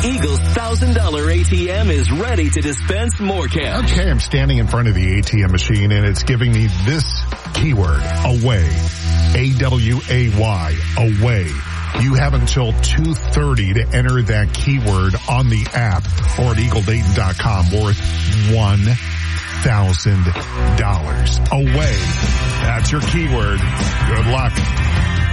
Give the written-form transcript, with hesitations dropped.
Eagle's $1,000 ATM is ready to dispense more cash. Okay, I'm standing in front of the ATM machine and it's giving me this keyword, away. A-W-A-Y, away. You have until 2:30 to enter that keyword on the app or at EagleDayton.com, worth $1,000. Away. That's your keyword. Good luck.